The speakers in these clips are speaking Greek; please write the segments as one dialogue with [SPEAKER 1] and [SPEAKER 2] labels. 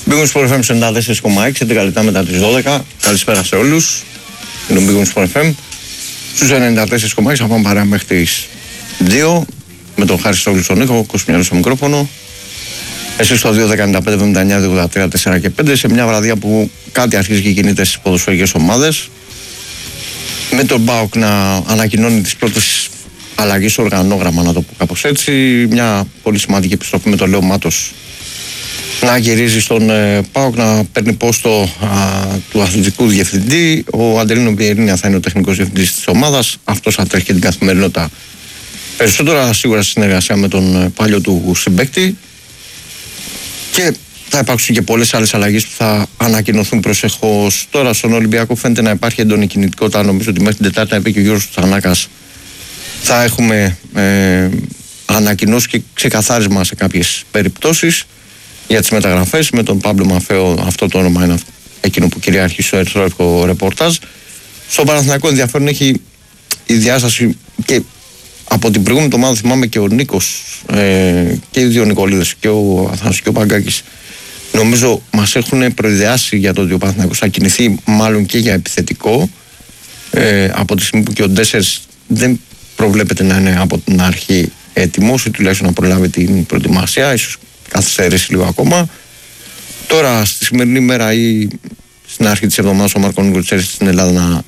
[SPEAKER 1] Big Sport FM 94,6, 11 λεπτά μετά τις 12. Καλησπέρα σε όλους. Είναι ο Big Sport FM στους 94,6. Θα πάμε παρά μέχρι τις 2 με τον Χάρη Στόγλου στον ήχο, Κοσμιανό στο μικρόφωνο. Εσείς στο 2.15.79.283.4 και 5 σε μια βραδιά που κάτι αρχίζει και κινείται στις ποδοσφαιρικές ομάδες. Με τον ΠΑΟΚ να ανακοινώνει τις πρώτες αλλαγές στο οργανόγραμμα, να το πω κάπως έτσι. Μια πολύ σημαντική επιστροφή με τον Λέο Μάτος να γυρίζει στον ΠΑΟΚ, να παίρνει πόστο του αθλητικού διευθυντή. Ο Αντελίνο Βιερίνια θα είναι ο τεχνικός διευθυντής της ομάδας. Αυτός θα τρέχει και την καθημερινότητα περισσότερα, σίγουρα στη συνεργασία με τον παλιό του συμπαίκτη. Και θα υπάρξουν και πολλές άλλες αλλαγές που θα ανακοινωθούν προσεχώς. Τώρα στον Ολυμπιακό φαίνεται να υπάρχει έντονη κινητικότητα. Νομίζω ότι μέχρι την Τετάρτη, είπε και ο Γιώργος Τσανάκας, θα έχουμε ανακοινώσει και ξεκαθάρισμα σε κάποιες περιπτώσεις για τις μεταγραφές. Με τον Παύλο Μαφαίο, αυτό το όνομα είναι εκείνο που κυριαρχεί στο ερθρόλευκο ρεπορτάζ. Στο Παναθηναϊκό ενδιαφέρον έχει η διάσταση, και από την προηγούμενη εβδομάδα θυμάμαι και ο Νίκος και οι δύο Νικολίδες και ο Αθανάσιος και ο Παγκάκης, νομίζω μας έχουν προειδεάσει για το ότι ο Παναθηναϊκός θα κινηθεί μάλλον και για επιθετικό, από τη στιγμή που και ο Ντέσσερς δεν προβλέπεται να είναι από την αρχή έτοιμος ή τουλάχιστον να προλάβει την προετοιμασία, ίσως καθυστερήσει λίγο ακόμα. Τώρα στη σημερινή μέρα ή στην αρχή της εβδομάδας ο Μάρκο Νικολτσέρης στην Ελλάδα να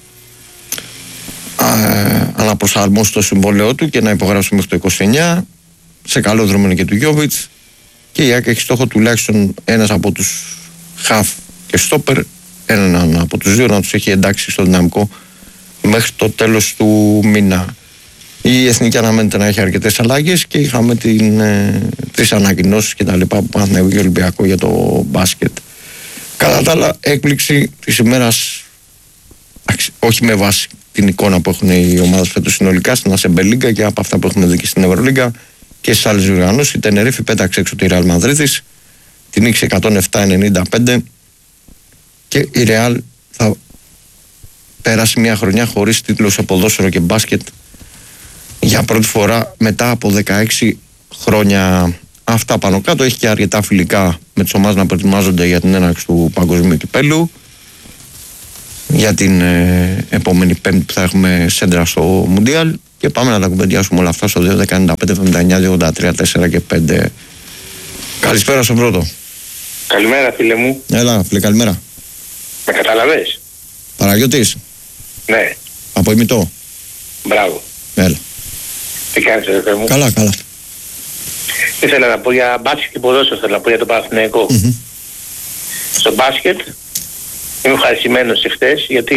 [SPEAKER 1] αναπροσαρμόσει το συμβόλαιό του και να υπογράψει μέχρι το 29. Σε καλό δρόμο είναι και του Γιόβιτς, και η ΑΕΚ έχει στόχο τουλάχιστον ένας από τους χαφ και στόπερ, έναν από τους δύο, να τους έχει εντάξει στο δυναμικό μέχρι το τέλος του μήνα. Η Εθνική αναμένεται να έχει αρκετές αλλαγές και είχαμε τις ανακοινώσεις και τα λοιπά που Παναθηναϊκό και Ολυμπιακό για το μπάσκετ. Κατά τα άλλα, έκπληξη της ημέρας, όχι με βάση την εικόνα που έχουν οι ομάδες φέτος συνολικά στην Ασεμπελίγκα και από αυτά που έχουμε δει και στην Ευρωλίγκα και στις άλλες διοργανώσεις, η Τενερίφη πέταξε έξω τη Ρεάλ Μαδρίτης, την νίκησε 107-95 και η Ρεάλ θα περάσει μια χρονιά χωρίς τίτλο σε ποδόσφαιρο και μπάσκετ για πρώτη φορά μετά από 16 χρόνια. Αυτά πάνω κάτω. Έχει και αρκετά φιλικά με τις ομάδες να προετοιμάζονται για την έναρξη του Παγκοσμίου Κυπέλλου, για την επόμενη Πέμπτη που θα έχουμε σέντρα στο Μουντιάλ, και πάμε να τα κουβεντιάσουμε όλα αυτά στο 2.15.79.283.4 και 5. Καλησπέρα στον πρώτο.
[SPEAKER 2] Καλημέρα φίλε μου.
[SPEAKER 1] Έλα φίλε, καλημέρα.
[SPEAKER 2] Με καταλαβες?
[SPEAKER 1] Παναγιώτης.
[SPEAKER 2] Ναι.
[SPEAKER 1] Από Ημιτό.
[SPEAKER 2] Μπράβο.
[SPEAKER 1] Έλα.
[SPEAKER 2] Τι κάνεις φίλε μου?
[SPEAKER 1] Καλά, καλά.
[SPEAKER 2] Ήθελα να πω για μπάσκετ και ποδόσφαιρο, θέλω να πω για το Παναθηναϊκό. Στο μπάσκετ είμαι ευχαριστημένος εχθές, γιατί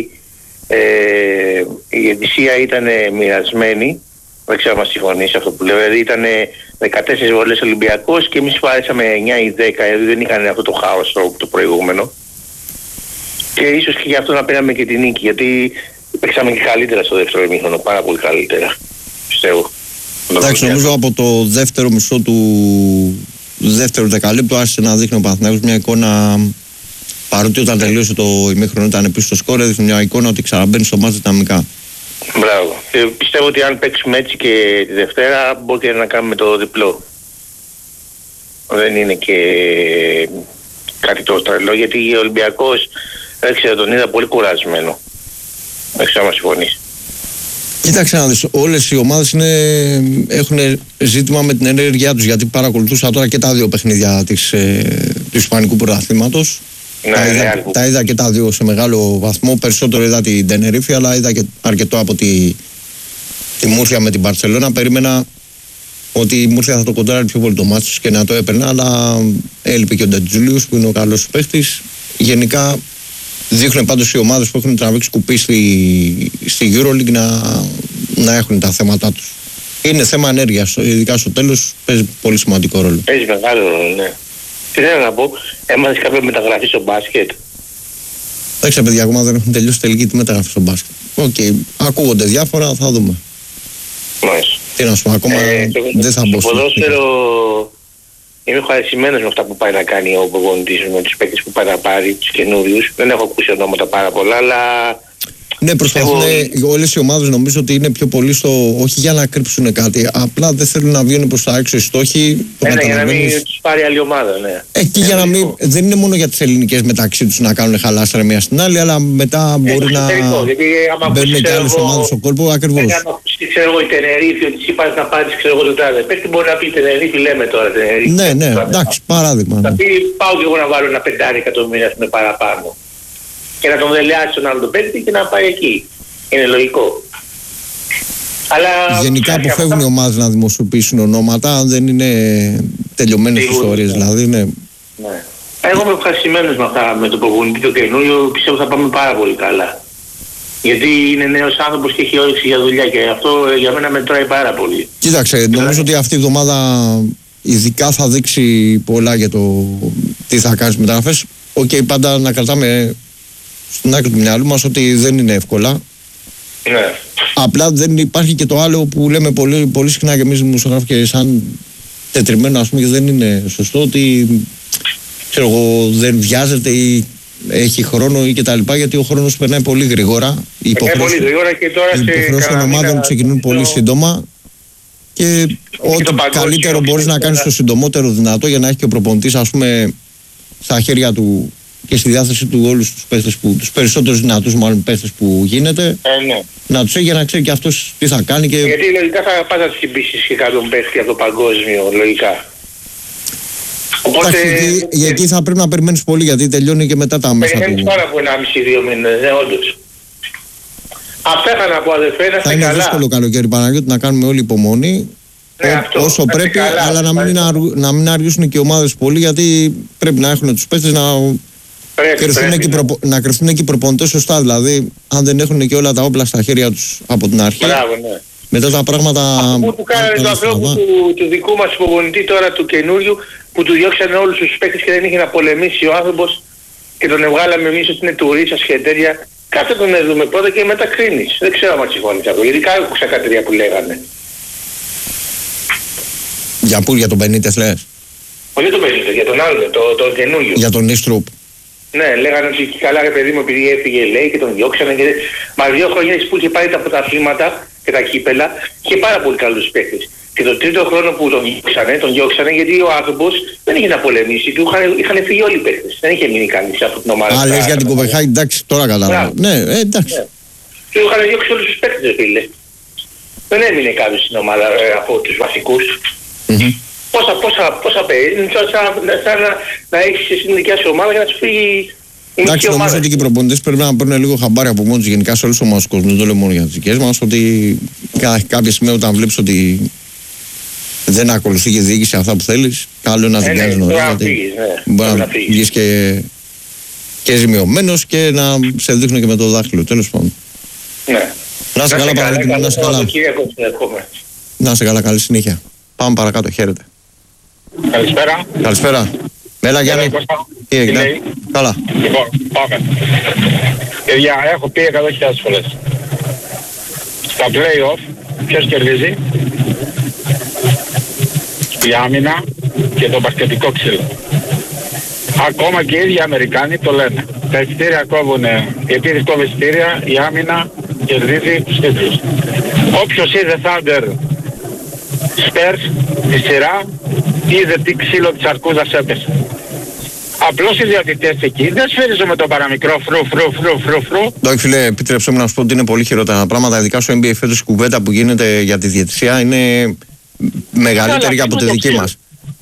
[SPEAKER 2] η διαιτησία ήταν μοιρασμένη. Δεν ξέρω αν μας συμφωνείς αυτό που λέω. Δηλαδή ήταν 14 βολές Ολυμπιακός και εμείς πάρεσαμε 9 ή 10, δηλαδή δεν είχαν αυτό το χάος το προηγούμενο. Και ίσως και γι' αυτό να πήραμε και την νίκη, γιατί παίξαμε και καλύτερα στο δεύτερο ημίχρονο, πάρα πολύ καλύτερα, πιστεύω.
[SPEAKER 1] Εντάξει, νομίζω από το δεύτερο μισό του δεύτερου δεκαλέπτου άρχισε να δείχνει ο Παναθηναϊκός μια εικόνα, παρότι όταν τελείωσε το ημίχρονο ήταν πίσω στο σκόρ, έδειχνε μια εικόνα ότι ξαναμπαίνει στο μάτς δυναμικά.
[SPEAKER 2] Μπράβο. Πιστεύω ότι αν παίξουμε έτσι και τη Δευτέρα μπορεί να κάνουμε το διπλό. Δεν είναι και κάτι τόσο τρελό, γιατί ο Ολυμπιακός, δεν ξέρω, τον είδα πολύ κουρασμένο. Δεν ξέρω αν συμφωνείς.
[SPEAKER 1] Κοίταξε να δεις, όλες οι ομάδες έχουν ζήτημα με την ενέργειά τους, γιατί παρακολουθούσα τώρα και τα δύο παιχνίδια του Ισπανικού πρωταθλήματος. Τα είδα και τα δύο σε μεγάλο βαθμό. Περισσότερο είδα την Τενερίφη, αλλά είδα και αρκετό από τη Μούρθια με την Μπαρσελόνα. Περίμενα ότι η Μούρθια θα το κοντράρει πιο πολύ το μάτσο και να το έπαιρνε, αλλά έλειπε και ο Ντετζούλιους που είναι ο καλός παίχτης. Γενικά δείχνουν πάντως οι ομάδες που έχουν τραβήξει κουπί στη EuroLeague να έχουν τα θέματα τους. Είναι θέμα ενέργειας, ειδικά στο τέλος παίζει πολύ σημαντικό ρόλο.
[SPEAKER 2] Παίζει μεγάλο ρόλο, ναι. Τι θέλω να πω, έμαθες κάποια μεταγραφή στο μπάσκετ?
[SPEAKER 1] Εντάξει παιδιά, ακόμα δεν έχουν τελειώσει τελική τη μεταγραφή στο μπάσκετ. Ακούγονται διάφορα, θα δούμε.
[SPEAKER 2] Μάλιστα.
[SPEAKER 1] Τι να σου πω, ακόμα δεν θα μπω
[SPEAKER 2] στο ποδόσφαιρο. Είμαι ευχαριστημένος με αυτά που πάει να κάνει ο προπονητής, με τους παίκτες που πάει να πάρει, τους καινούριους. Δεν έχω ακούσει ονόματα πάρα πολλά, αλλά
[SPEAKER 1] Ναι, προσπαθούν όλες οι ομάδες, νομίζω ότι είναι πιο πολύ στο όχι για να κρύψουν κάτι, απλά δεν θέλουν να βγαίνουν προς τα έξω οι στόχοι.
[SPEAKER 2] Ναι, για να μην τους πάρει άλλη ομάδα, ναι.
[SPEAKER 1] Και για να μην, δεν είναι μόνο για τις ελληνικές μεταξύ τους να κάνουν χαλάστρα μία στην άλλη, αλλά μετά μπορεί να μπαίνουν και άλλες ομάδες στον κόλπο, ακριβώς.
[SPEAKER 2] Αν ακούσει, ξέρω εγώ, η Τενερίφη, ότι εσύ πας να πάρεις, ξέρω εγώ, τον τάδε. Παίκτη μπορεί να πει Τενερίφη, λέμε τώρα Τενερίφη.
[SPEAKER 1] Ναι, εντάξει, παράδειγμα.
[SPEAKER 2] Θα πει, πάω και εγώ να βάλω ένα 5 εκατομμύρια με παραπάνω. Και να τον δελεάσει τον άλλο τον παίκτη και να πάει εκεί. Είναι λογικό. Αλλά
[SPEAKER 1] γενικά αποφεύγουν οι ομάδες να δημοσιοποιήσουν ονόματα αν δεν είναι τελειωμένες ιστορίες, δηλαδή. Ναι.
[SPEAKER 2] Εγώ είμαι ευχαριστημένος με το προπονητή το καινούριο, πιστεύω θα πάμε πάρα πολύ καλά. Γιατί είναι νέος άνθρωπος και έχει όρεξη για δουλειά και αυτό για μένα μετράει πάρα πολύ.
[SPEAKER 1] Κοίταξε, νομίζω ότι αυτή η εβδομάδα ειδικά θα δείξει πολλά για το τι θα κάνεις μεταγραφές. Πάντα να κρατάμε στην άκρη του μυαλού μας ότι δεν είναι εύκολα.
[SPEAKER 2] Ναι.
[SPEAKER 1] Απλά δεν υπάρχει και το άλλο που λέμε πολύ, πολύ συχνά και εμείς δημοσιογράφοι και σαν τετριμένο, ας πούμε, και δεν είναι σωστό ότι ξέρω εγώ, δεν βιάζεται ή έχει χρόνο ή κτλ. Γιατί ο χρόνος περνάει πολύ γρήγορα. Οι υποχρεώσεις των ομάδων ξεκινούν πολύ σύντομα και ό,τι καλύτερο μπορείς να κάνεις το συντομότερο δυνατό για να έχει και ο προπονητής, ας πούμε, στα χέρια του και στη διάθεση του όλους τους παίχτες, τους περισσότερους δυνατούς μάλλον παίχτες που γίνεται, να τους έχει για να ξέρει και αυτός τι θα κάνει. Και...
[SPEAKER 2] γιατί λογικά θα πας να τους χτυπήσεις και κάποιον παίχτη από το παγκόσμιο, λογικά.
[SPEAKER 1] Οπότε... εκεί θα πρέπει να περιμένεις πολύ, γιατί τελειώνει και μετά τα μέσα του.
[SPEAKER 2] Περιμένεις πάρα από 1,5-2 μήνες, όντως. Αυτά είχα να πω, αδερφέ, να είστε καλά.
[SPEAKER 1] Θα είναι δύσκολο καλοκαίρι, Παναγιώτη, να κάνουμε όλη υπομονή. Όσο πρέπει, καλά, αλλά να μην αργήσουν και οι ομάδες πολύ, γιατί πρέπει να έχουν τους παίχτες να κρυφθούν και οι προπονητές σωστά. Δηλαδή, αν δεν έχουν και όλα τα όπλα στα χέρια τους από την αρχή, μετά τα πράγματα.
[SPEAKER 2] Αυτό που κάνανε το ανθρώπου του δικού μας προπονητή τώρα, του καινούριου, που του διώξανε όλους τους παίκτες και δεν είχε να πολεμήσει ο άνθρωπος και τον βγάλαμε εμείς ότι είναι τουρίστας και τέτοια. Κάθε τον δούμε πρώτα και μετά κρίνεις. Δεν ξέρω αν συμφωνείς αυτό, γιατί άκουσα κάτι τέτοια που λέγανε.
[SPEAKER 1] Για τον Μπενίτες λες?
[SPEAKER 2] Όχι τον Μπενίτες, για τον άλλο, τον καινούριο.
[SPEAKER 1] Για τον Ιστρουπ.
[SPEAKER 2] Ναι, λέγανε ότι καλά ρε παιδί μου, επειδή έφυγε λέει και τον διώξανε και... Μα 2 χρόνια που είχε πάρει τα πρωταθλήματα και τα κύπελα, είχε πάρα πολύ καλούς παίκτες. Και τον τρίτο χρόνο που τον διώξανε γιατί ο άνθρωπος δεν είχε να πολεμήσει, είχαν φύγει όλοι οι παίκτες. Δεν είχε μείνει κανείς από την ομάδα.
[SPEAKER 1] Α, λες για την Κοπεχάγη, εντάξει, τώρα κατάλαβα. Ναι, εντάξει.
[SPEAKER 2] Και είχαν διώξει όλους τους παίκτες, φίλε. Δεν έμεινε κάποιος στην ομάδα από τους βασικούς. Πόσα παίρνει, σαν να έχεις στην δικιά σου ομάδα για να σου φύγει.
[SPEAKER 1] Εντάξει, νομίζω ότι και οι προπονητές πρέπει να παίρνουν λίγο χαμπάρι από μόνοι τους, γενικά σε όλους τους ομάδες του κόσμου, δεν το λέω μόνο για τις δικές μας, ότι κάποια στιγμή όταν βλέπεις ότι δεν ακολουθεί και διοίκηση αυτά που θέλεις, καλό να την κάνεις νωρίς, γιατί μπορεί να βγεις και ζημιωμένος και να σε δείχνουν και με το δάχτυλο, τέλος πάντων.
[SPEAKER 2] Ναι.
[SPEAKER 1] Να είσαι καλά, Παναγιώτη, να είσαι καλά. Να είσαι καλά, καλή συνέχεια. Πάμε παρακάτω, χαίρετε.
[SPEAKER 2] Καλησπέρα.
[SPEAKER 1] Καλησπέρα. Έλα Γιάννη. Τι έγινε? Καλά.
[SPEAKER 3] Λοιπόν, πάμε. Παιδιά, έχω πει 100.000 φορές. Στα play-off, ποιος κερδίζει? Η άμυνα και το μπασκετικό ξύλο. Ακόμα και οι ίδιοι Αμερικάνοι το λένε. Τα εισιτήρια κόβουνε, η επίθεση κόβει εισιτήρια, η άμυνα κερδίζει τους τίτλους. Όποιος είδε Thunder Spurs τη σειρά, είδε τι ξύλο της αρκούδας έπεσε. Απλώς οι διαιτητές εκεί δεν σφυρίζουν με το παραμικρό φρου.
[SPEAKER 1] Όχι φίλε, επιτρέψτε μου να σου πω ότι είναι πολύ χειρότερα τα πράγματα. Ειδικά στο NBA φέτος η κουβέντα που γίνεται για τη διαιτησία είναι μεγαλύτερη από τη δική μας.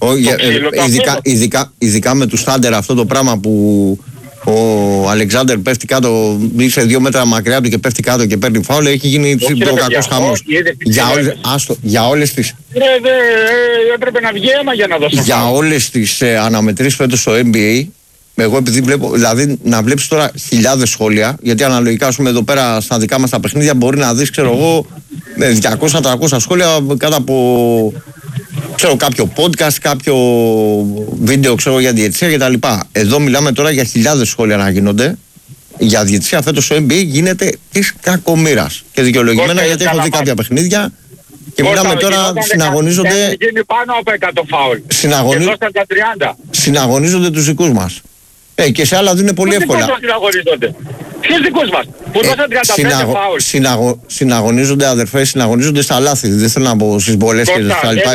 [SPEAKER 1] Ειδικά με τους Thunder, αυτό το πράγμα που ο Αλεξάνδερ πέφτει κάτω, είσαι 2 μέτρα μακριά του και πέφτει κάτω και παίρνει φάουλ, έχει γίνει κακός χαμός. Για όλες τις...
[SPEAKER 3] Έπρεπε να βγει αίμα για να δώσω.
[SPEAKER 1] Για όλες τις αναμετρήσεις φέτος στο NBA, εγώ επειδή βλέπω, δηλαδή να βλέπεις τώρα χιλιάδες σχόλια, γιατί αναλογικά ας πούμε εδώ πέρα στα δικά μας τα παιχνίδια μπορεί να δεις, ξέρω εγώ, 200-300 σχόλια κάτω από... ξέρω κάποιο podcast, κάποιο βίντεο ξέρω για διαιτησία κτλ. Εδώ μιλάμε τώρα για χιλιάδες σχόλια να γίνονται. Για διαιτησία φέτος στο NBA γίνεται της κακομοίρας. Και δικαιολογημένα γιατί έχω δει κάποια παιχνίδια και μιλάμε τώρα συναγωνίζονται.
[SPEAKER 3] Γίνει πάνω από 100 φάουλ.
[SPEAKER 1] Συναγωνίζονται τους δικούς μας. Και σε άλλα δίνουν πολύ εύκολα.
[SPEAKER 3] Ποιους δικούς μας, που δώσαν 35 φάουλ.
[SPEAKER 1] Συναγωνίζονται αδερφές, συναγωνίζονται στα λάθη. Δεν θέλω να πω στις μπολές και στα λοιπά.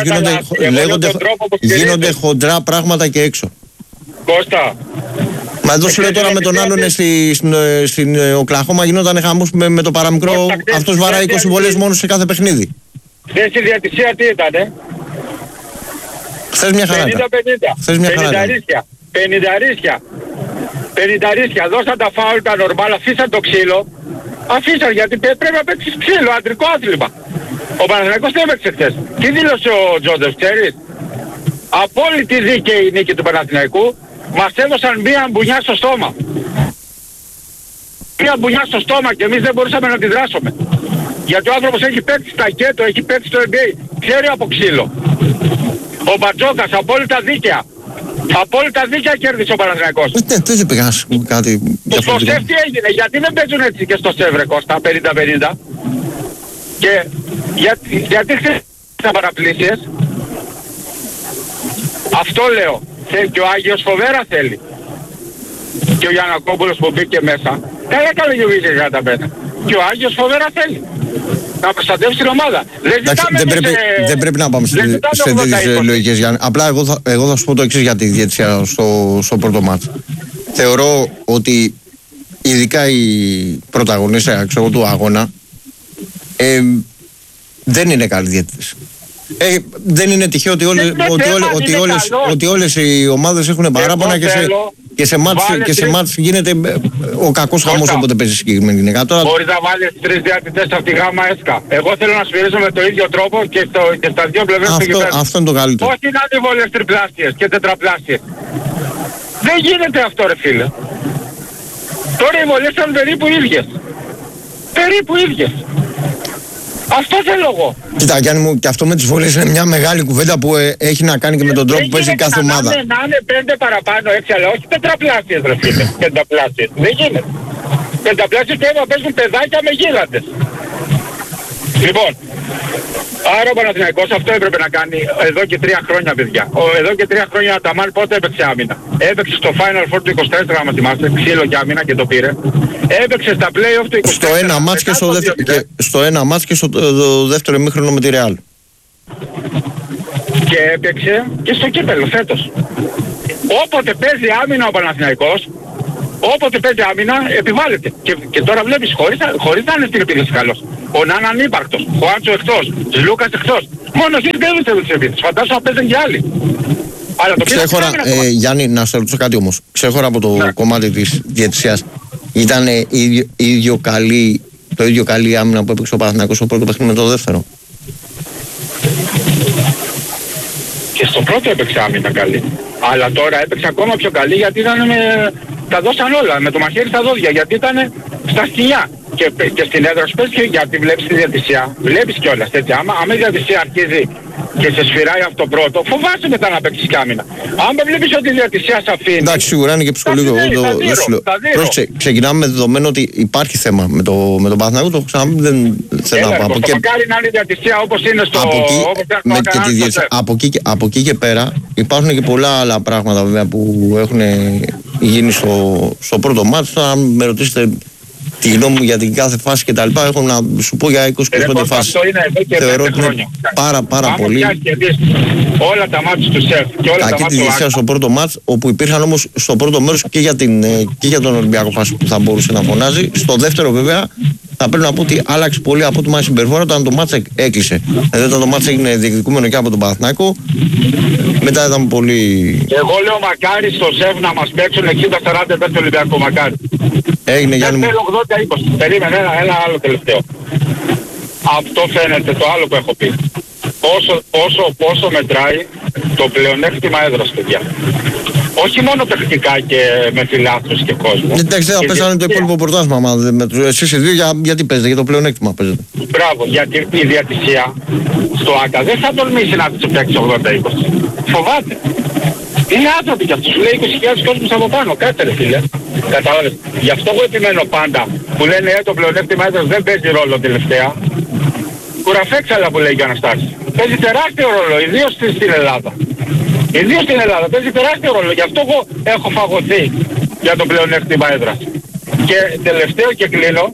[SPEAKER 1] Γίνονται χοντρά πράγματα και έξω.
[SPEAKER 3] Κώστα.
[SPEAKER 1] Μα εδώ σου λέω τώρα με τον άλλον στην Οκλαχώμα γινόταν χαμός με το παραμικρό. Αυτός βαράει 20 βολές μόνο σε κάθε παιχνίδι.
[SPEAKER 3] Δεν στη διατησία τι ήτανε?
[SPEAKER 1] Χθες μια χαρά.
[SPEAKER 3] 50. Δώσαν τα φάουλ, τα νορμάλ, αφήσαν το ξύλο. Αφήσαν γιατί πρέπει να παίξεις ξύλο, αντρικό άθλημα. Ο Παναθηναϊκός δεν έπαιξε χθες. Τι δήλωσε ο Τζόντεφ, ξέρεις? Απόλυτη δίκαιη η νίκη του Παναθηναϊκού. Μας έδωσαν μία μπουνιά στο στόμα. Μία μπουνιά στο στόμα και εμείς δεν μπορούσαμε να αντιδράσουμε. Γιατί ο άνθρωπος έχει παίξει στα ΚΕΤΟ, έχει παίξει στο NBA. Ξέρει από ξύλο. Ο Μπατζόκας, απόλυτα δίκαια. Απόλυτα δίκαια κέρδισε ο Παναθηναϊκός.
[SPEAKER 1] Δεν πήγα κάτι
[SPEAKER 3] διαφορετικό. Στο ΣΕΒ τι έγινε, γιατί δεν παίζουν έτσι και στο ΣΕΒ ρε Κώστα, 50-50. Και γιατί χθες τα παραπλήσεις. Αυτό λέω. Και ο Άγιος φοβέρα θέλει. Και ο Γιαννακόπουλος που μπήκε μέσα. Καλά καλογιοβίζει για τα πένα. Και ο Άγιος φοβέρα θέλει. Να προστατεύσει την ομάδα.
[SPEAKER 1] Δεν πρέπει να πάμε σε τέτοιες λογικές, Γιάννη. Απλά εγώ θα σου πω το εξής για τη διαιτησία στο πρώτο μάτς. Θεωρώ ότι ειδικά οι πρωταγωνίστες του αγώνα δεν είναι καλοί διαιτητές. Δεν είναι τυχαίο ότι όλες οι ομάδες έχουν παράπονα και σε μάτς γίνεται ο κακός χαμός όποτε παίζει συγκεκριμένη γυναίκα.
[SPEAKER 3] Μπορείς να βάλεις 3 διαιτητές από τη γάμα έσκα. Εγώ θέλω να σφυρίζω με το ίδιο τρόπο και στα δύο πλευρές του γηπέδου.
[SPEAKER 1] Αυτό είναι το καλύτερο.
[SPEAKER 3] Όχι να είναι βολές τριπλάσιες και τετραπλάσιες. Δεν γίνεται αυτό ρε φίλε. Τώρα οι βολές ήταν περίπου ίδιες. Περίπου ίδιες. Αυτό θέλω εγώ.
[SPEAKER 1] Κοίτα Γιάννη μου, και αυτό με τις βολές είναι μια μεγάλη κουβέντα που έχει να κάνει και με τον τρόπο που παίζει κάθε ομάδα.
[SPEAKER 3] Να είναι 5 παραπάνω 6, αλλά όχι τετραπλάσιες ρε φίλε. Πενταπλάσιες. Δεν γίνεται. Πενταπλάσιες πρέπει να παίζουν παιδάκια με γίγαντες. Λοιπόν, άρα ο Παναθηναϊκός αυτό έπρεπε να κάνει εδώ και 3 χρόνια παιδιά. Εδώ και 3 χρόνια ο Αταμάν πότε έπαιξε άμυνα? Έπαιξε στο Final Four του 24, άμα θυμάστε, ξύλο και άμυνα και το πήρε. Έπαιξε στα play-off του 24.
[SPEAKER 1] Στο ένα μάτς και στο δεύτερο ημίχρονο με τη Real.
[SPEAKER 3] Και έπαιξε και στο κύπελλο φέτος. Όποτε παίζει άμυνα ο Παναθηναϊκός, όποτε παίζει άμυνα επιβάλλεται. Και τώρα βλέπεις χωρίς να είναι στην επίθεση καλός. Ο Νάνα ανύπαρκτος, ο Άντσο εκτός, Λούκας εκτός. Μόνο εσύ δεν είσαι της επίθεσης. Φαντάσου να παίζουν και άλλοι. Αλλά το
[SPEAKER 1] ξέχωρα, Γιάννη, να σε ρωτήσω κάτι όμως. Ξέχωρα από το κομμάτι της διαιτησίας. Ήταν το ίδιο καλή άμυνα που έπαιξε ο Παναθηναϊκός στο πρώτο παιχνίδι με το δεύτερο?
[SPEAKER 3] Και στο πρώτο έπαιξε άμυνα καλή. Αλλά τώρα έπαιξε ακόμα πιο καλή γιατί ήταν τα δώσαν όλα με το μαχαίρι στα δόντια. Γιατί ήταν στα σκηνιά. Και στην έδρα σου πες γιατί βλέπεις τη διαιτησία. Βλέπεις κιόλας έτσι. Άμα η διαιτησία αρχίζει και σε σφυράει αυτό πρώτο, φοβάσαι μετά να παίξεις κάμυνα. Άμα βλέπεις ότι η διαιτησία σε αφήνει.
[SPEAKER 1] Εντάξει, σίγουρα είναι και ψυχολογικό. Πρόσεξε, ξεκινάμε με δεδομένο ότι υπάρχει θέμα με τον Παναθηναϊκό. Το ξαναπεί, δεν θέλω να πω.
[SPEAKER 3] Μακάρι να είναι η διαιτησία όπως είναι στο.
[SPEAKER 1] Από εκεί και πέρα υπάρχουν και πολλά άλλα πράγματα βέβαια που έχουν γίνει στο πρώτο μάτσο. Αν με ρωτήσετε τη γνώμη μου για την κάθε φάση και τα λοιπά, έχω να σου πω για 20-25 φάσεις.
[SPEAKER 3] Αυτό είναι εδώ και
[SPEAKER 1] θεωρώ ότι είναι πάρα πολύ.
[SPEAKER 3] Όλα τα μάτς του ΣΕΦ και όλα τα μάτς του ΑΚΑ.
[SPEAKER 1] Στο πρώτο μάτς, όπου υπήρχαν όμως στο πρώτο μέρος και για τον Ολυμπιακό φάση που θα μπορούσε να φωνάζει. Στο δεύτερο βέβαια θα πρέπει να πω ότι άλλαξε πολύ από τη συμπεριφορά όταν το μάτς έκλεισε. Δηλαδή όταν το μάτς έγινε διεκδικούμενο και από τον Παναθηναϊκό, μετά ήταν πολύ.
[SPEAKER 3] Εγώ λέω μακάρι στο ΣΕΦ να μας παίξουν 60-40 πέρα στο Ολυμπιακό, μακάρι.
[SPEAKER 1] Έγινε Γιάννη μου.
[SPEAKER 3] 80-20. Περίμενε ένα άλλο τελευταίο. Αυτό φαίνεται το άλλο που έχω πει. Πόσο μετράει το πλεονέκτημα έδρας, παιδιά. Όχι μόνο τεχνικά και με φιλάθλους και κόσμο.
[SPEAKER 1] Εντάξει, θα πέσανε το υπόλοιπο πρωτάθλημα. Εσείς οι δύο γιατί παίζετε, για το πλεονέκτημα παίζετε.
[SPEAKER 3] Μπράβο, γιατί η διατησία στο ΑΚΑ δεν θα τολμήσει να τους παίξει 80-20. Φοβάται. Είναι άνθρωποι κι αυτοί, σου λέει 20.000 κόσμους από πάνω, κάτσε ρε φίλε. Κατάλαβες. Γι' αυτό εγώ επιμένω πάντα που λένε το πλεονέκτημα έδρας δεν παίζει ρόλο τελευταία. Κουραφέξαλα που λέει και ο Αναστάσης. Παίζει τεράστιο ρόλο, ιδίως στην Ελλάδα. Ιδίως στην Ελλάδα παίζει τεράστιο ρόλο. Γι' αυτό εγώ έχω φαγωθεί για το πλεονέκτημα έδρας. Και τελευταίο και κλείνω,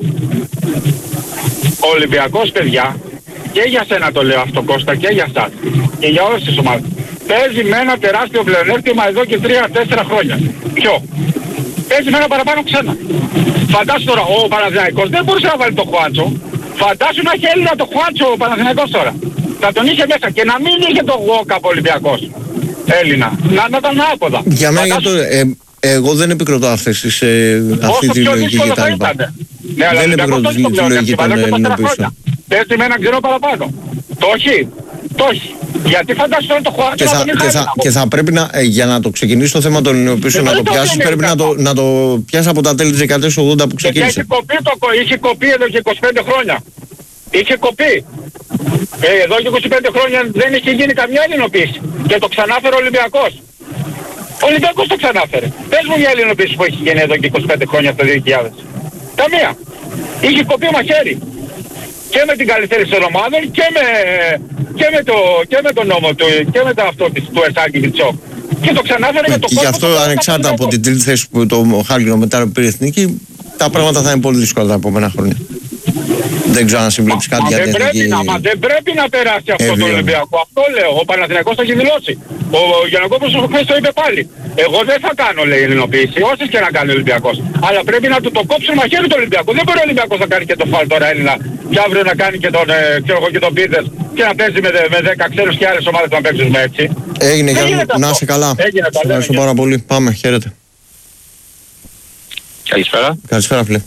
[SPEAKER 3] ο Ολυμπιακός, παιδιά, και για σένα το λέω αυτό, Κώστα, και για σας και για όλες τις ομάδες, παίζει με ένα τεράστιο πλεονέκτημα εδώ και 3-4 χρόνια. Ποιο? Παίζει με ένα παραπάνω ξένα. Φαντάσου τώρα, ο Παναθηναϊκός δεν μπορούσε να βάλει το Χουάντσο. Φαντάσου να έχει Έλληνα το Χουάντσο ο Παναθηναϊκός τώρα. Θα τον είχε μέσα και να μην είχε το Γουόκαπ Ολυμπιακός Έλληνα. Να ήταν άποδα.
[SPEAKER 1] Για μένα εγώ δεν επικροτώ αυτή τη λογική κτλ.
[SPEAKER 3] Ναι, αλλά
[SPEAKER 1] δεν επικροτώ τη λογική των Ελληνοποιήσεων.
[SPEAKER 3] Παίζει με ένα ξερό παραπάνω. Το όχι. Το όχι. Γιατί φαντάσου τώρα το Χουάντσο
[SPEAKER 1] και θα πρέπει να, για να το ξεκινήσει το θέμα των Ελληνοποιήσεων να το πιάσεις, πρέπει να το πιάσεις από τα τέλη της δεκαετίας του 80 που ξεκίνησε.
[SPEAKER 3] Είχε κοπεί εδώ και 25 χρόνια. Είχε κοπεί. Εδώ και 25 χρόνια δεν είχε γίνει καμιά ελληνοποίηση. Και το ξανάφερε ο Ολυμπιακός. Ο Ολυμπιακός το ξανάφερε. Πες μου μια ελληνοποίηση που έχει γίνει εδώ και 25 χρόνια στο 2000. Καμία. Είχε κοπεί μαχαίρι. Και με την καλύτερη των ομάδων και με τον νόμο του και με το αυτό του Εσάκη Βιτσόκ. Και το ξανάφερε με το κόσμο.
[SPEAKER 1] Γι' αυτό ανεξάρτητα από την τρίτη θέση που το Χάλκινο μετά πήρε εθνική, τα πράγματα θα είναι πολύ δύσκολα τα επόμενα χρόνια. Δεν ξέρω αν συμπλέψει κάτι για τέτοια.
[SPEAKER 3] Δεν πρέπει να περάσει αυτό το Ολυμπιακό. Αυτό λέω. Ο Παναθηναϊκός το έχει δηλώσει. Ο Γιαννακόπουλος χθες το είπε πάλι. Εγώ δεν θα κάνω, λέει, ελληνοποίηση, όσες και να κάνει ο Ολυμπιακός. Αλλά πρέπει να του το κόψουν μαχαίρι το Ολυμπιακό. Δεν μπορεί ο Ολυμπιακός να κάνει και το φάλ τώρα Έλληνα και αύριο να κάνει και τον Πίτερς και να παίζει με 10 ξένους και άλλες ομάδες να παίξουν με έτσι.
[SPEAKER 1] Έγινε, να είσαι καλά. Ευχαριστώ πάρα πολύ. Πάμε, χαίρετε.
[SPEAKER 4] Καλησπέρα.
[SPEAKER 1] Καλησπέρα, φίλε.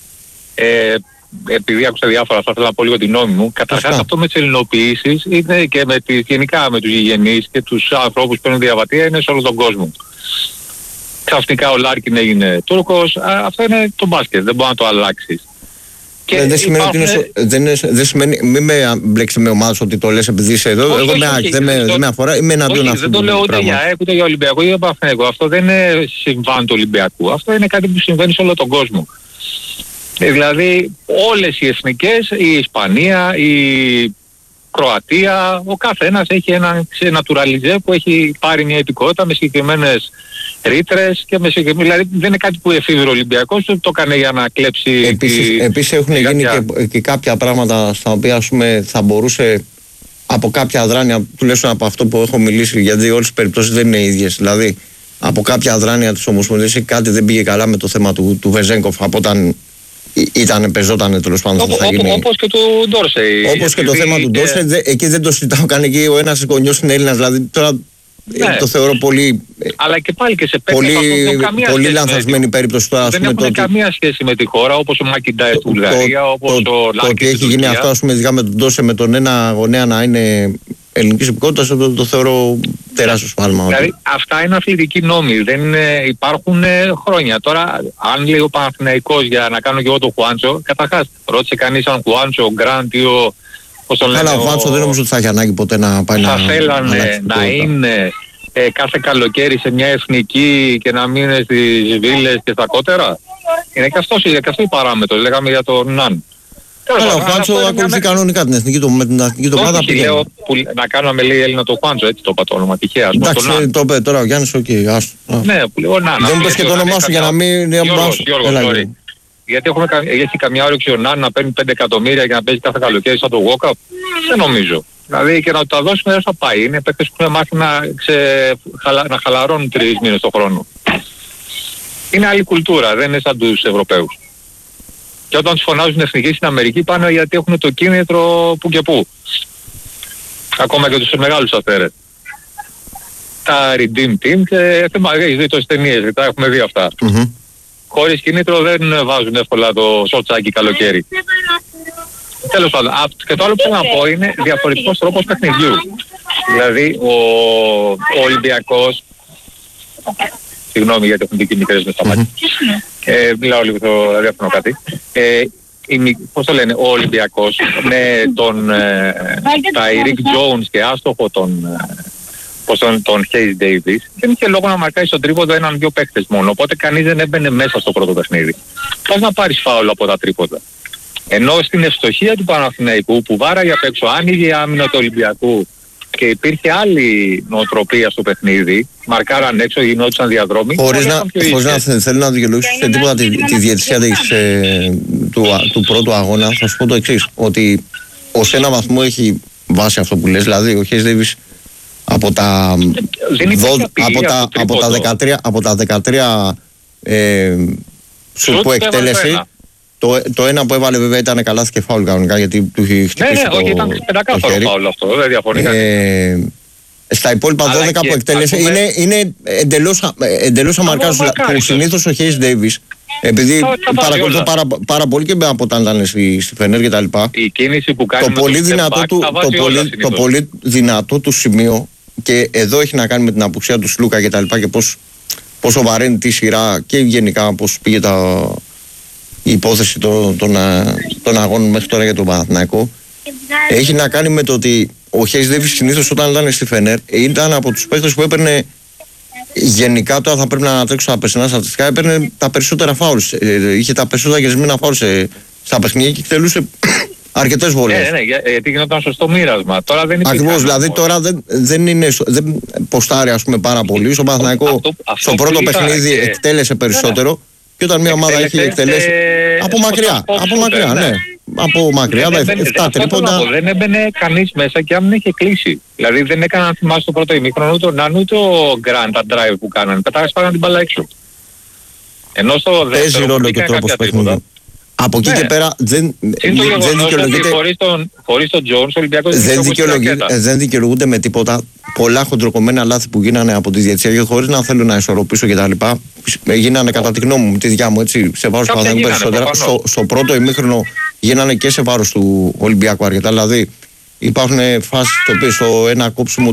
[SPEAKER 4] Επειδή άκουσα διάφορα, θα ήθελα να πω λίγο την γνώμη μου. Καταρχάς, αυτό με τις ελληνοποιήσεις είναι και γενικά με τους γηγενείς και τους ανθρώπους που παίρνουν διαβατήρια είναι σε όλο τον κόσμο. Ξαφνικά ο Λάρκιν έγινε Τούρκος, αυτό είναι το μπάσκετ, δεν μπορεί να το αλλάξεις.
[SPEAKER 1] Δεν σημαίνει ότι δεν σημαίνει, μην με μπλέξετε με ομάδες ότι το λες επειδή είσαι εδώ. Εγώ δεν με αφορά, είμαι εναντίον αυτού.
[SPEAKER 4] Δεν το λέω ούτε για ΑΕΠ, ούτε για Ολυμπιακό, ούτε για Παναθηναϊκό. Αυτό δεν είναι συμβάν του Ολυμπιακού. Αυτό είναι κάτι που συμβαίνει σε όλο τον κόσμο. Δηλαδή όλες οι εθνικές, η Ισπανία, η Κροατία, ο καθένας έχει ένα naturalize που έχει πάρει μια υπηκότητα με συγκεκριμένες ρήτρες και με συγκεκριμένες, δηλαδή δεν είναι κάτι που εφήβρε ο Ολυμπιακός, το έκανε για να κλέψει.
[SPEAKER 1] Επίσης έχουν γίνει και κάποια πράγματα στα οποία ας πούμε, θα μπορούσε από κάποια αδράνεια, τουλάχιστον από αυτό που έχω μιλήσει, γιατί όλες οι περιπτώσεις δεν είναι ίδιες. Δηλαδή από κάποια αδράνεια της Ομοσπονδίας κάτι δεν πήγε καλά με το θέμα του Βεζέγκοφ από όταν πεζότανε τέλος πάντων θα γίνει.
[SPEAKER 4] Όπως και του Ντόρσεϊ.
[SPEAKER 1] Όπως και το θέμα του Ντόρσεϊ, εκεί δεν το συζητάω καν, εκεί ο ένας γονιός είναι Έλληνας, δηλαδή τώρα το θεωρώ πολύ.
[SPEAKER 4] Αλλά και πάλι και σε παίκτες
[SPEAKER 1] πολύ λανθασμένη περίπτωση τώρα.
[SPEAKER 4] Δεν έχουν καμία σχέση με τη χώρα, όπως ο Μακιντάι του Βουλγαρία, όπως ο Λάρκιν.
[SPEAKER 1] Το ότι έχει γίνει αυτό, ας πούμε, ειδικά με τον Ντόρσεϊ, με τον ένα γονέα να είναι ελληνικής υπηκότητας, το θεωρώ τεράστιο σφάλμα.
[SPEAKER 4] Δηλαδή αυτά είναι αθλητικοί νόμοι, δεν υπάρχουν χρόνια. Τώρα αν λέει ο Παναθηναϊκός για να κάνω και εγώ το Χουάντσο, καταρχάς ρώτησε κανείς αν Χουάντσο, ο Γκραντ ή ο...
[SPEAKER 1] Αλλά ο Χουάντσο δεν νομίζω ότι θα έχει ανάγκη ποτέ να πάει
[SPEAKER 4] θα θέλανε να είναι κάθε καλοκαίρι σε μια εθνική και να μείνει στις βίλες και στα κότερα. Είναι και αυτό η παράμετρο, λέγαμε για τον Ναν.
[SPEAKER 1] Αλλά ο Χουάντσο ακολουθεί κανονικά την εθνική του, με την εθνική του ομάδα.
[SPEAKER 4] Όχι, λέω να κάνουμε λέει Έλληνα το Χουάντσο, έτσι το είπα το όνομα, τυχαία.
[SPEAKER 1] Εντάξει, το είπε τώρα ο Γιάννης, οκ, άστο.
[SPEAKER 4] Ναι, που λέω Ναν.
[SPEAKER 1] Δεν πες και το όνομά σου για να μην...
[SPEAKER 4] Γιώργο, γιατί έχει καμιά όρεξη ο Ναν να παίρνει 5 εκατομμύρια και να παίζει κάθε καλοκαίρι σαν το Γουόκαπ. Δεν νομίζω. Δηλαδή και να τα δώσουμε δεν θα πάει. Είναι παίκτες που έχουν μάθει να χαλαρώνουν 3 μήνες το χρόνο. Είναι άλλη κουλτούρα, δεν είναι σαν τους Ευρωπαίους. Και όταν τους φωνάζουν εθνικοί στην Αμερική πάνε γιατί έχουν το κίνητρο που και που. Ακόμα και τους μεγάλους αστέρες. Τα Redeem Team και έχεις δει τόσες ταινίες, τα έχουμε δει αυτά. Χωρίς κίνητρο δεν βάζουν εύκολα το σορτσάκι καλοκαίρι. Τέλος πάντων, και το άλλο που θέλω να πω είναι διαφορετικός τρόπος παιχνιδιού. Δηλαδή ο Ολυμπιακός, συγγνώμη γιατί έχουν δει μικρές με στα μάτια. Μιλάω λίγο στο ραδιόφωνο κάτι. Πώς το λένε, ο Ολυμπιακός με τον Ταϊρίκ Jones και άστοχο τον Hayes Davis δεν είχε λόγο να μαρκάει στον τρίποδο 1-2 παίκτες μόνο, οπότε κανείς δεν έμπαινε μέσα στο πρώτο παιχνίδι. Πώς να πάρεις φάουλ από τα τρίποδα. Ενώ στην ευστοχία του Παναθηναϊκού που βάραγε απ' έξω, άνοιγε η άμυνα του Ολυμπιακού και υπήρχε άλλη νοοτροπία στο παιχνίδι, μαρκάραν έξω, γινόντουσαν διαδρόμοι.
[SPEAKER 1] Χωρίς να θέλω να δικαιολογήσω σε τίποτα τη διαιτησία του πρώτου αγώνα, θα σου πω το εξής, ότι ως ένα βαθμό έχει βάση αυτό που λες, δηλαδή ο Χέις Ντέιβις από τα 13 σουτ που εκτέλεσε, το ένα που έβαλε βέβαια ήταν καλάθι και φάουλ κανονικά, γιατί του είχε χτυπήσει το χέρι.
[SPEAKER 4] Όχι, ήταν πεντακάθαρο φάουλ αυτό, δεν διαφωνεί.
[SPEAKER 1] Στα υπόλοιπα 12 που εκτέλεσε είναι εντελώς αμαρκάζουν, που συνήθως ο Χέις Ντέιβις, επειδή παρακολουθώ πάρα πολύ και από όταν ήταν στη Φενέρ και τα λοιπά,
[SPEAKER 4] η κίνηση που κάνει
[SPEAKER 1] το πολύ δυνατό του σημείο, και εδώ έχει να κάνει με την απουσία του Σλούκα και τα λοιπά, και πόσο βαραίνει τη σειρά και γενικά πώς πήγε η υπόθεση των αγώνων μέχρι τώρα για τον Παναθηναϊκό, έχει να κάνει με το ότι ο Χέις Ντέιβις συνήθως όταν ήταν στη Φενέρ ήταν από τους παίκτες που έπαιρνε, γενικά τώρα θα πρέπει να ανατρέξω τα περσινά στατιστικά, έπαιρνε τα περισσότερα φάουλς, είχε τα περισσότερα γερισμένα φάουλς στα παιχνίδια και εκτελούσε αρκετές βολές.
[SPEAKER 4] Ναι, γιατί γινόταν σωστό μοίρασμα. Τώρα δεν υπήρχε.
[SPEAKER 1] Ακριβώς, δηλαδή τώρα δεν ποστάρει, ας πούμε, πάρα πολύ. Στο Παναθηναϊκό στο πρώτο παιχνίδι εκτέλεσε περισσότερο, και όταν μια ομάδα έχει εκτελέσει από μακριά, ναι. Από μακριά, 7 τρίποντα.
[SPEAKER 4] Δεν έμπαινε κανείς μέσα και αν δεν είχε κλείσει. Δηλαδή δεν έκαναν, να θυμάσαι, το πρώτο ημίχρονο ούτε ο Νάνου ούτε ο Γκραντ τα drive που κάνανε. Πετάγανε την μπάλα έξω. Ενώ στο δεύτερο
[SPEAKER 1] παίζει ρόλο και ο τρόπος παιχνιδιού. Από εκεί και πέρα δεν δικαιολογείται.
[SPEAKER 4] Χωρίς τον Τζόνς, ο Ολυμπιακός
[SPEAKER 1] δεν δικαιολογούνται με τίποτα πολλά χοντροκομμένα λάθη που γίνανε από τη διαιτησία, και χωρίς να θέλω να ισορροπήσω κτλ. Γίνανε κατά τη γνώμη μου, τη δικιά μου, έτσι, σε βάρος του Παναθηναϊκού περισσότερα. Στο πρώτο ημίχρονο γίνανε και σε βάρος του Ολυμπιακού αρκετά. Δηλαδή υπάρχουν φάσεις το οποίο στο ένα κόψιμο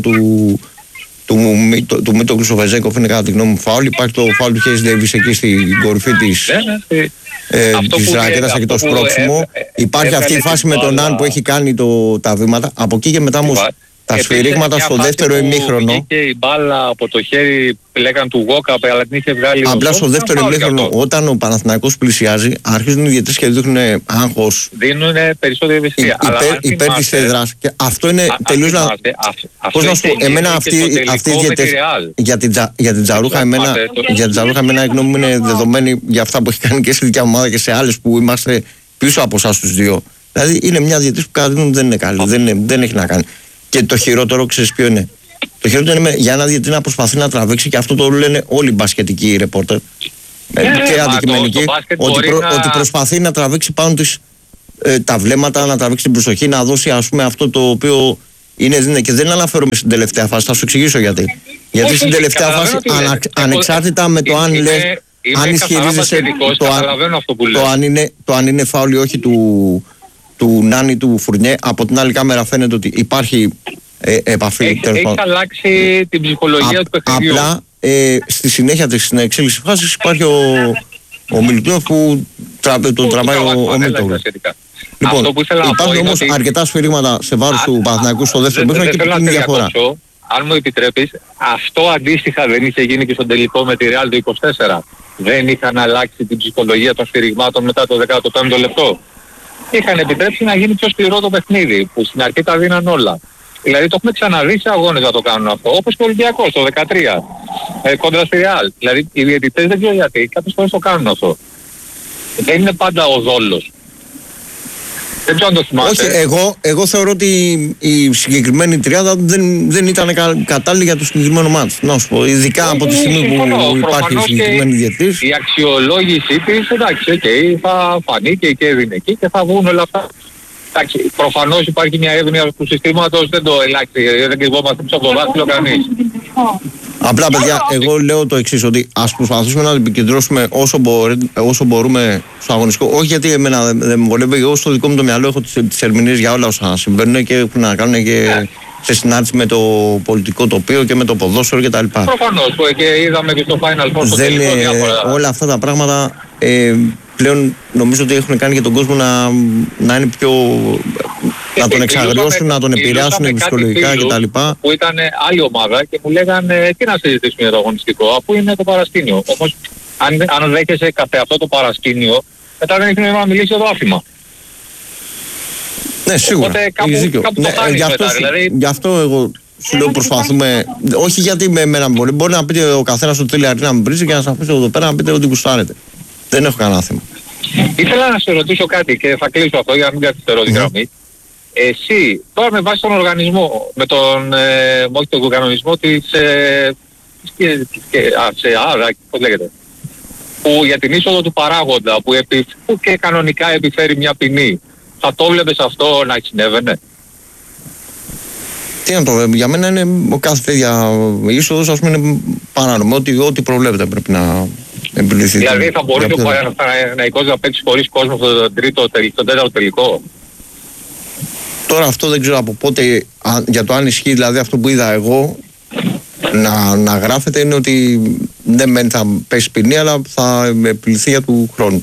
[SPEAKER 1] του Μίτογλου στο Βεζέκοφ είναι κατά τη γνώμη μου φάουλ. Υπάρχει το φάουλ του Χέις Ντέιβις εκεί στην κορυφή της ρακέτας και το σπρώξιμο. Υπάρχει αυτή η φάση με τον Ναν που έχει κάνει τα βήματα. Από εκεί και μετά όμως τα σφυρίγματα στο δεύτερο ημίχρονο.
[SPEAKER 4] Είχε η μπάλα από το χέρι, λέγαν του Γόκα, αλλά την είχε βγάλει.
[SPEAKER 1] Απλά στο δεύτερο ημίχρονο, όταν ο Παναθηναϊκός πλησιάζει, αρχίζουν οι διαιτητές και δίνουν άγχος.
[SPEAKER 4] Δίνουν περισσότερη ευαισθησία.
[SPEAKER 1] Υπέρ της έδρας. Και αυτό είναι τελείως. Πώς να σου πω, εμένα αυτοί οι διαιτητές για την Τζαρούχα, εμένα η γνώμη μου είναι δεδομένη για αυτά που έχει κάνει και στη δικιά μου ομάδα και σε άλλες που είμαστε πίσω από εσάς τους δύο. Δηλαδή είναι μια διαιτητής που κατά τη γνώμη μου δεν είναι καλή. Δεν έχει να κάνει. Και το χειρότερο, ξέρεις ποιο είναι? Το χειρότερο είναι για ένα διαιτητή να προσπαθεί να τραβήξει, και αυτό το λένε όλοι οι μπασκετικοί ρεπόρτερ και αντικειμενικοί, ότι προσπαθεί να τραβήξει πάνω της τα βλέμματα, να τραβήξει την προσοχή, να δώσει, ας πούμε, αυτό το οποίο είναι. Και δεν αναφέρομαι στην τελευταία φάση, θα σου εξηγήσω γιατί. Γιατί στην τελευταία φάση, ανεξάρτητα με το αν λες, αν ισχυρίζεσαι το αν είναι φάουλ ή όχι του Νάνη του Φουρνιέ, από την άλλη κάμερα φαίνεται ότι υπάρχει επαφή.
[SPEAKER 4] Έχει αλλάξει την ψυχολογία του παιχνιδιού.
[SPEAKER 1] Απλά στη συνέχεια της εξέλιξης φάσης υπάρχει ο Μιλουτίνοφ που τον τραβάει ο Μίλτογλου. Λοιπόν, υπάρχουν όμως αρκετά σφυρίγματα σε βάρος του Παναθηναϊκού στο δεύτερο μήχρονο και την διαφορά.
[SPEAKER 4] Αν μου επιτρέπεις, αυτό αντίστοιχα δεν είχε γίνει και στον τελικό με τη Real το 24. Δεν είχαν αλλάξει την ψυχολογία των σφυριγμάτων μετά το 15ο λεπτό. Είχαν επιτρέψει να γίνει πιο σκληρό το παιχνίδι, που στην αρχή τα δίναν όλα. Δηλαδή το έχουμε ξαναδεί σε αγώνες να το κάνουν αυτό, όπως και ο Ολυμπιακός το 13, κόντρα στη Real. Δηλαδή οι διαιτητές δεν ξέρω γιατί, κάποιες φορές το κάνουν αυτό. Δεν είναι πάντα ο δόλος. Δεν ξέρω αν το θυμάστε.
[SPEAKER 1] Όχι, εγώ θεωρώ ότι η συγκεκριμένη τριάδα δεν ήταν κατάλληλη για το συγκεκριμένο μάτς. Να σου πω, ειδικά από τη στιγμή που υπάρχει συγκεκριμένη διαιτητής.
[SPEAKER 4] Η αξιολόγησή της, εντάξει, θα φανεί και έδινε εκεί και θα βγουν όλα αυτά. Εντάξει, προφανώς υπάρχει μια εύνοια του συστήματος, δεν το ελάχιστη, δεν κρυβόμαστε πίσω από το δάχτυλο κανείς.
[SPEAKER 1] Απλά, παιδιά, εγώ λέω το εξής, ότι ας προσπαθήσουμε να επικεντρώσουμε όσο μπορούμε στο αγωνιστικό. Όχι γιατί εμένα δεν με βολεύει, εγώ στο δικό μου το μυαλό έχω τις ερμηνείες για όλα όσα συμβαίνουν και έχουν να κάνουν και σε συνάρτηση με το πολιτικό τοπίο και με το ποδόσφαιρο κτλ.
[SPEAKER 4] Προφανώς, και είδαμε και στο Final Four στο τελικό διάφορα.
[SPEAKER 1] Όλα αυτά τα πράγματα πλέον νομίζω ότι έχουν κάνει και τον κόσμο να είναι πιο... να τον εξαγριώσουν, να τον επηρεάσουν ψυχολογικά κτλ.
[SPEAKER 4] Που ήταν άλλη ομάδα και μου λέγανε τι να συζητήσουμε για το αγωνιστικό, αφού είναι το παρασκήνιο. Όμως αν δέχεσαι κάθε αυτό το παρασκήνιο, μετά δεν έχει νόημα να μιλήσει για το άφημα.
[SPEAKER 1] Ναι, σίγουρα.
[SPEAKER 4] Οπότε κάπου το χάνεις μετά, δηλαδή.
[SPEAKER 1] Γι' αυτό εγώ σου λέω προσπαθούμε. Όχι γιατί με εμένα μπορεί να πείτε ο καθένας ότι θέλει αρκεί να με βρίζει και να σας αφήσω εδώ πέρα να πείτε ότι γουστάρετε. Δεν έχω κανένα θέμα.
[SPEAKER 4] Ήθελα να σε ρωτήσω κάτι και θα κλείσω αυτό για να μην καθυστερώ την γραμμή. Εσύ, τώρα με βάση τον οργανισμό, με τον, όχι τον κανονισμό της, πώς λέγεται, που για την είσοδο του παράγοντα, που και κανονικά επιφέρει μια ποινή, θα το βλέπεις αυτό να συνέβαινε?
[SPEAKER 1] Τι να το βλέπω, για μένα είναι ο κάθε τέτοια είσοδος, ας πούμε, είναι παράνομο. Ό,τι προβλέπεται πρέπει να επιληθεί.
[SPEAKER 4] Δηλαδή θα μπορούσε ο Παναθηναϊκός να παίξει χωρίς κόσμο στο τέταρτο τελικό?
[SPEAKER 1] Τώρα αυτό δεν ξέρω από πότε, για το αν ισχύει, δηλαδή αυτό που είδα εγώ να γράφεται είναι ότι δεν μεν θα πέσει ποινή, αλλά θα επιληθεί για του χρόνου.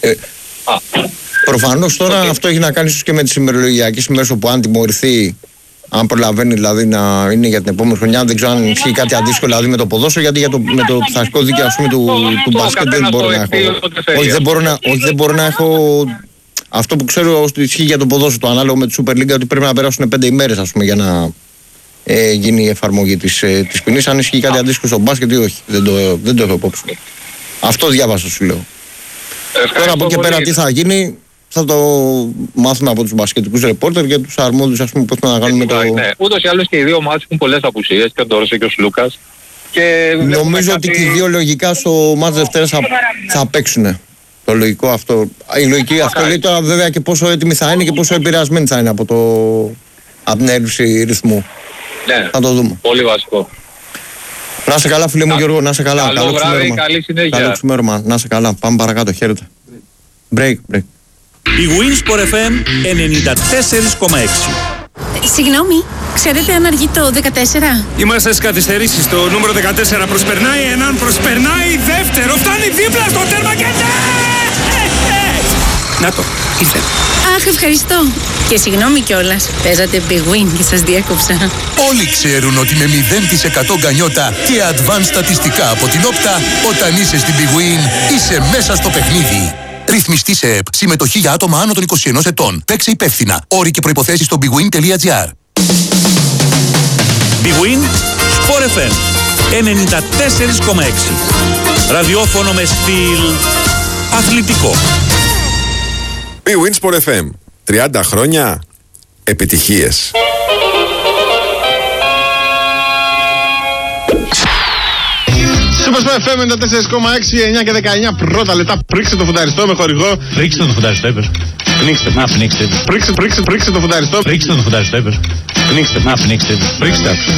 [SPEAKER 1] Προφανώς τώρα αυτό έχει να κάνει ίσως και με τις ημερολογιακές ημέρες, όπου αν τιμωρηθεί, αν προλαβαίνει δηλαδή να είναι για την επόμενη χρονιά, δεν ξέρω αν ισχύει κάτι αντίστοιχο δηλαδή με το ποδόσφαιρο, γιατί με το πειθαρχικό δίκαιο, ας πούμε, του μπάσκετ δεν μπορώ να έχω. Όχι, δεν μπορώ να έχω. Αυτό που ξέρω ότι ισχύει για το ποδόσφαιρο, το ανάλογο με τη Super League, ότι πρέπει να περάσουν 5 ημέρες, ας πούμε, για να γίνει η εφαρμογή της ποινής. Αν ισχύει κάτι αντίστοιχο στο μπάσκετ ή όχι, δεν το έχω υπόψη. Αυτό διάβασα, σου λέω. Τώρα από εκεί πέρα τι θα γίνει, θα το μάθουμε από τους μπασκετικούς ρεπόρτερ και τους αρμόδιους, ας πούμε, πώς να κάνουμε το.
[SPEAKER 4] Ναι. Ούτως ή άλλως και οι δύο ομάδες έχουν πολλές απουσίες, και ο Ντόρσε και ο Σλούκας.
[SPEAKER 1] Νομίζω ότι και οι δύο λογικά στο μάτς Δευτέρας θα παίξουν. Το λογικό αυτό. Η λογική αυτό λέει τώρα βέβαια και πόσο έτοιμη θα είναι και πόσο επηρεασμένη θα είναι από την έλλειψη ρυθμού.
[SPEAKER 4] Ναι,
[SPEAKER 1] θα το δούμε.
[SPEAKER 4] Πολύ βασικό.
[SPEAKER 1] Να είσαι καλά, φίλε μου Γιώργο, να είσαι καλά.
[SPEAKER 4] Καλό βράδυ, καλή συνέχεια.
[SPEAKER 1] Καλό ξημέρωμα, να είσαι καλά. Πάμε παρακάτω, χαίρετε. Break.
[SPEAKER 5] Η Winsport FM 94,6.
[SPEAKER 6] Συγγνώμη, ξέρετε αν αργεί το 14?
[SPEAKER 7] Είμαστε στις καθυστερήσεις. Το νούμερο 14 προσπερνάει έναν, προσπερνάει δεύτερο, φτάνει δίπλα στο τέρμα και να το, ήρθε.
[SPEAKER 6] Αχ, ευχαριστώ. Και συγγνώμη κιόλας, παίζατε Big Win και σας διέκοψα.
[SPEAKER 8] Όλοι ξέρουν ότι με 0% γκανιότα και advanced στατιστικά από την Όπτα, όταν είσαι στην Big Win, είσαι μέσα στο παιχνίδι. Ρυθμιστή σε ΕΠ. Συμμετοχή για άτομα άνω των 21 ετών. Παίξε υπεύθυνα. Όροι και προϋποθέσεις στο bigwin.gr.
[SPEAKER 5] Big Win Sport FM 94,6. Ραδιόφωνο με στυλ αθλητικό.
[SPEAKER 9] Big Win Sport FM. 30 χρόνια επιτυχίες.
[SPEAKER 10] Super FM 94,6, 9 και 19 πρώτα λεπτά. Πρίξτε το φουνταριστό με χορηγό.
[SPEAKER 11] Πρίξτε το φουνταριστό, έπερ.
[SPEAKER 10] Πνίξτε.
[SPEAKER 11] Πνίξτε.
[SPEAKER 10] Πρίξτε το φουνταριστό.
[SPEAKER 11] Πρίξτε το φουνταριστό, έπερ.
[SPEAKER 10] Πνίξτε.
[SPEAKER 11] Πνίξτε.